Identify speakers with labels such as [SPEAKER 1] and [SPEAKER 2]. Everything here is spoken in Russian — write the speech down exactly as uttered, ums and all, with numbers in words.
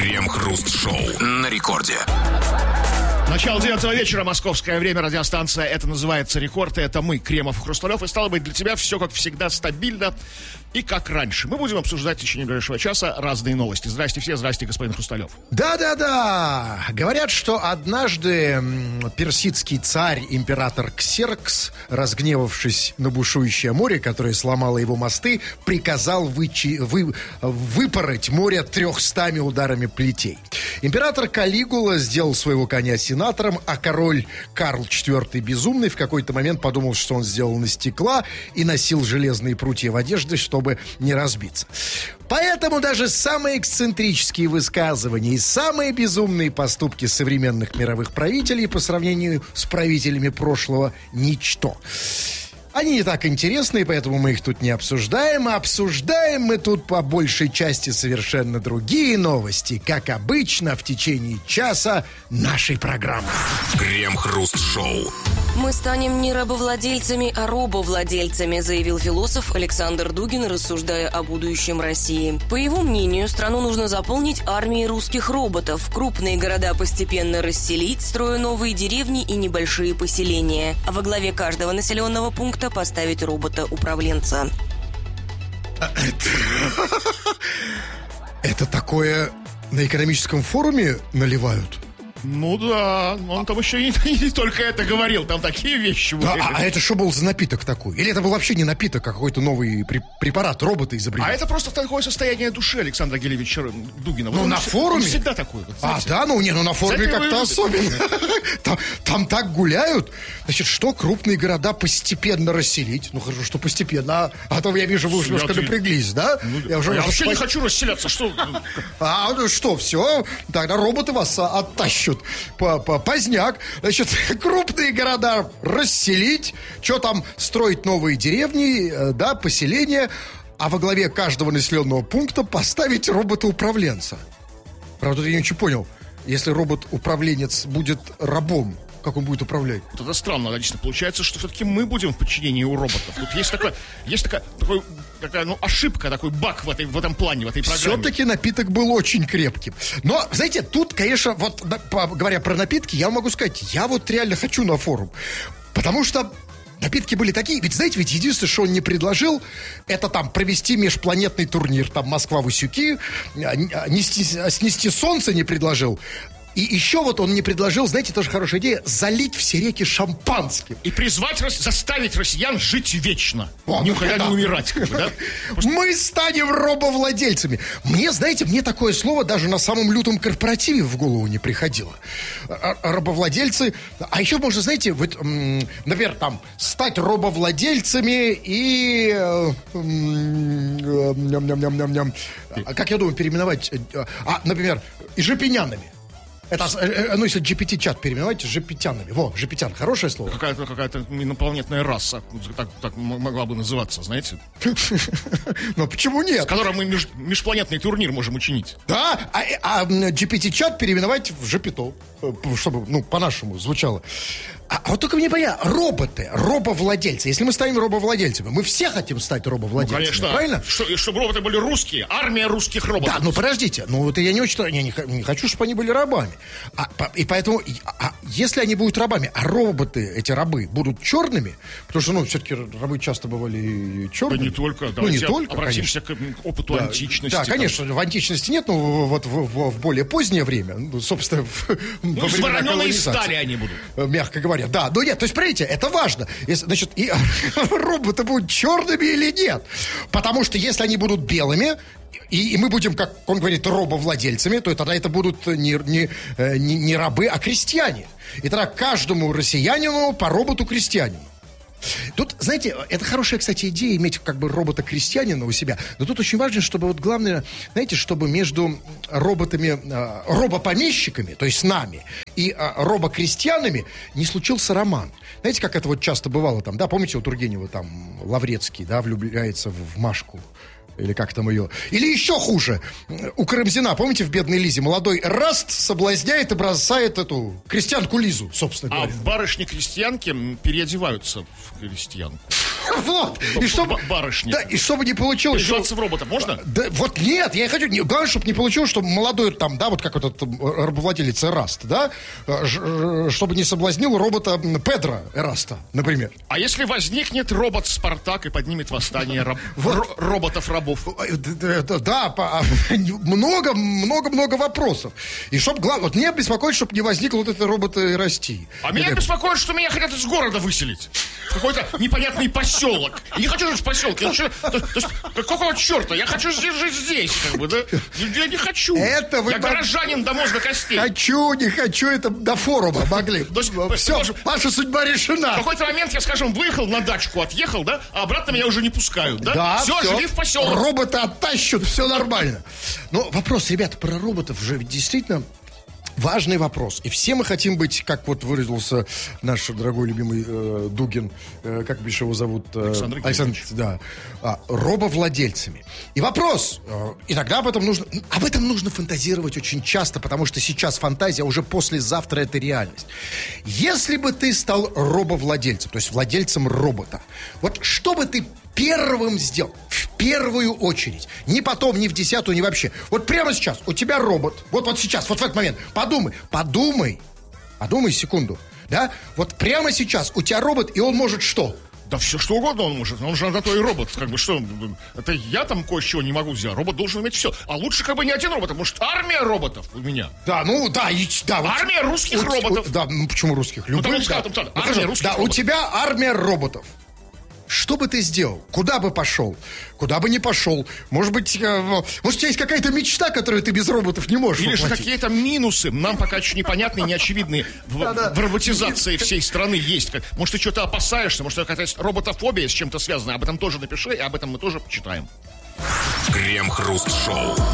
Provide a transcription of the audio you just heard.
[SPEAKER 1] Крем-хруст-шоу на рекорде.
[SPEAKER 2] Начало девятого вечера, московское время, радиостанция. Это называется «Рекорд», и это мы, Кремов и Хрусталев. И стало быть, для тебя все, как всегда, стабильно и как раньше. Мы будем обсуждать в течение ближайшего часа разные новости. Здрасте все, здрасте, господин Хрусталев.
[SPEAKER 3] Да-да-да! Говорят, что однажды персидский царь, император Ксеркс, разгневавшись на бушующее море, которое сломало его мосты, приказал вычи... вы... выпороть море трехстами ударами плетей. Император Калигула сделал своего коня сенатором, а король Карл четвёртый Безумный в какой-то момент подумал, что он сделан из стекла и носил железные прутья в одежде, чтобы не разбиться. Поэтому даже самые эксцентрические высказывания и самые безумные поступки современных мировых правителей по сравнению с правителями прошлого – ничто. Они не так интересны, и поэтому мы их тут не обсуждаем. А обсуждаем мы тут по большей части совершенно другие новости, как обычно в течение часа нашей программы.
[SPEAKER 1] Крем-хруст-шоу.
[SPEAKER 4] Мы станем не рабовладельцами, а робовладельцами, заявил философ Александр Дугин, рассуждая о будущем России. По его мнению, страну нужно заполнить армией русских роботов, крупные города постепенно расселить, строя новые деревни и небольшие поселения, а во главе каждого населенного пункта поставить робота-управленца.
[SPEAKER 3] Это такое на экономическом форуме наливают?
[SPEAKER 2] Ну да, он там еще и не, не только это говорил, там такие вещи были.
[SPEAKER 3] Да, а, а это что был за напиток такой? Или это был вообще не напиток, а какой-то новый при, препарат, роботы изобрели?
[SPEAKER 2] А это просто такое состояние души Александра Гелевича Дугина.
[SPEAKER 3] Ну,
[SPEAKER 2] он
[SPEAKER 3] на
[SPEAKER 2] вс-
[SPEAKER 3] форуме?
[SPEAKER 2] Он всегда такой. Вот,
[SPEAKER 3] а, да? Ну, не, ну на форуме как-то особенно. Там, там так гуляют. Значит, что крупные города постепенно расселить? Ну, хорошо, что постепенно. А, а то я вижу, вы уж немножко напряглись, да?
[SPEAKER 2] Ну,
[SPEAKER 3] я уже
[SPEAKER 2] я
[SPEAKER 3] вообще
[SPEAKER 2] спать... не хочу расселяться. Что?
[SPEAKER 3] А, ну что, все. Тогда роботы вас оттащат. По, по, поздняк. Значит, крупные города расселить. Что там, строить новые деревни, да, поселения. А во главе каждого населенного пункта поставить робота-управленца. Правда, я не очень понял. Если робот-управленец будет рабом, как он будет управлять?
[SPEAKER 2] Вот это странно, логично. Получается, что все-таки мы будем в подчинении у роботов. Тут есть такая, есть такая, такой, такая ну, ошибка, такой баг в, этой, в этом плане, в этой программе.
[SPEAKER 3] Все-таки напиток был очень крепким. Но, знаете, тут, конечно, вот говоря про напитки, я могу сказать, я вот реально хочу на форум. Потому что напитки были такие, ведь, знаете, ведь единственное, что он не предложил, это там провести межпланетный турнир, там Москва-Васюки, нести, снести солнце не предложил. И еще вот он не предложил, знаете, тоже хорошая идея, залить все реки шампанским.
[SPEAKER 2] И призвать, заставить россиян жить вечно.
[SPEAKER 3] О,
[SPEAKER 2] никогда
[SPEAKER 3] да.
[SPEAKER 2] не умирать. Как бы, да?
[SPEAKER 3] Мы станем робовладельцами. Мне, знаете, мне такое слово даже на самом лютом корпоративе в голову не приходило. Рабовладельцы. А еще можно, знаете, вот, например, там, стать робовладельцами и... Как я думаю, переименовать... А, например, и жопинянами. Это, ну, если джи пи ти-чат переименовать, жепитянами. Во, жепитян, хорошее слово.
[SPEAKER 2] Какая-то, какая-то инопланетная раса, так, так могла бы называться, знаете.
[SPEAKER 3] Но почему нет?
[SPEAKER 2] С которой мы меж, межпланетный турнир можем учинить.
[SPEAKER 3] Да, а, а джи пи ти-чат переименовать в жепито, чтобы, ну, по-нашему звучало. А, а вот только мне понятно, роботы, робовладельцы. Если мы станем робовладельцами, мы все хотим стать робовладельцами, ну, конечно, правильно?
[SPEAKER 2] Что, чтобы роботы были русские, армия русских роботов.
[SPEAKER 3] Да, ну подождите, ну вот я не очень, я не, не хочу, чтобы они были рабами. А, и поэтому, а, если они будут рабами, а роботы, эти рабы, будут черными, потому что, ну, все-таки рабы часто бывали черными.
[SPEAKER 2] Да не только,
[SPEAKER 3] ну не только,
[SPEAKER 2] обратимся
[SPEAKER 3] конечно.
[SPEAKER 2] к опыту
[SPEAKER 3] да,
[SPEAKER 2] античности.
[SPEAKER 3] Да, конечно, там. В античности нет, но вот в, в, в более позднее время, ну, собственно, в,
[SPEAKER 2] ну,
[SPEAKER 3] во времена
[SPEAKER 2] вороненой стали они будут.
[SPEAKER 3] Мягко говоря. Да, но нет, то есть, смотрите, это важно. Если, значит, и, роботы будут черными или нет? Потому что если они будут белыми, и, и мы будем, как он говорит, робовладельцами, то тогда это будут не, не, не, не рабы, а крестьяне. И тогда каждому россиянину по роботу-крестьянину. Тут, знаете, это хорошая, кстати, идея иметь как бы робота-крестьянина у себя. Но тут очень важно, чтобы вот главное, знаете, чтобы между роботами, э, робопомещиками, то есть нами, и э, робокрестьянами не случился роман. Знаете, как это вот часто бывало там, да, помните у Тургенева там Лаврецкий, да, влюбляется в Машку. Или как там ее. Или еще хуже. У Карамзина, помните, в «Бедной Лизе» молодой Раст соблазняет и бросает эту крестьянку Лизу, собственно говоря.
[SPEAKER 2] А в барышни-крестьянки переодеваются в крестьянку.
[SPEAKER 3] Вот. И чтобы,
[SPEAKER 2] барышни.
[SPEAKER 3] Да, и чтобы не получилось...
[SPEAKER 2] Переодеваться в робота можно?
[SPEAKER 3] Да, вот нет, я хочу... Не, главное, чтобы не получилось, чтобы молодой там, да, вот как этот рабовладелец Эраст, да, чтобы не соблазнил робота Педро Эраста, например.
[SPEAKER 2] А если возникнет робот Спартак и поднимет восстание раб... вот. роботов-рабов?
[SPEAKER 3] Да, много-много-много вопросов. И чтобы, главное, вот меня беспокоит, чтобы не возникло вот это робота расти.
[SPEAKER 2] А меня беспокоит, что меня хотят из города выселить. Какой-то непонятный поселок. Я не хочу жить в поселке. Я хочу, то, то есть, какого черта? Я хочу жить здесь, как бы, да? Я не хочу.
[SPEAKER 3] Это вы
[SPEAKER 2] я горожанин до мозга костей.
[SPEAKER 3] Хочу, не хочу, это до форума могли.
[SPEAKER 2] То есть,
[SPEAKER 3] все, ваша судьба решена.
[SPEAKER 2] В какой-то момент я, скажем, выехал на дачку, отъехал, да? А обратно меня уже не пускают, да?
[SPEAKER 3] Да,
[SPEAKER 2] все,
[SPEAKER 3] все.
[SPEAKER 2] живи в поселок.
[SPEAKER 3] Робота оттащат, все нормально. Но вопрос, ребята, про роботов же действительно... Важный вопрос. И все мы хотим быть, как вот выразился наш дорогой любимый э, Дугин, э, как бишь его зовут? Э,
[SPEAKER 2] Александр
[SPEAKER 3] Александр, да. А, робовладельцами. И вопрос, э, иногда об этом нужно, об этом нужно фантазировать очень часто, потому что сейчас фантазия, уже послезавтра это реальность. Если бы ты стал робовладельцем, то есть владельцем робота, вот что бы ты первым сделал? В первую очередь. Не потом, не в десятую, не вообще. Вот прямо сейчас у тебя робот. Вот, вот сейчас, вот в этот момент. Подумай, подумай. Подумай секунду. Да? Вот прямо сейчас у тебя робот, и он может что?
[SPEAKER 2] Да все что угодно он может. Он же на то и робот. Как бы что? Это я там кое-чего не могу взять. Робот должен иметь все. А лучше как бы не один робот, а может армия роботов у меня.
[SPEAKER 3] Да, ну да. И, да вот,
[SPEAKER 2] армия русских
[SPEAKER 3] у,
[SPEAKER 2] роботов.
[SPEAKER 3] У, да, ну почему русских? Любых,
[SPEAKER 2] ну,
[SPEAKER 3] да.
[SPEAKER 2] Там, там,
[SPEAKER 3] ну,
[SPEAKER 2] армия русских
[SPEAKER 3] да,
[SPEAKER 2] роботов.
[SPEAKER 3] у тебя армия роботов. Что бы ты сделал? Куда бы пошел? Куда бы не пошел? Может быть, э, может, у тебя есть какая-то мечта, которую ты без роботов не можешь
[SPEAKER 2] Или
[SPEAKER 3] воплотить?
[SPEAKER 2] же какие-то минусы, нам пока еще непонятные, неочевидные в, в роботизации всей страны есть. Может, ты что-то опасаешься, может, какая-то роботофобия с чем-то связана. Об этом тоже напиши, и об этом мы тоже почитаем.
[SPEAKER 1] Крем-хруст-шоу.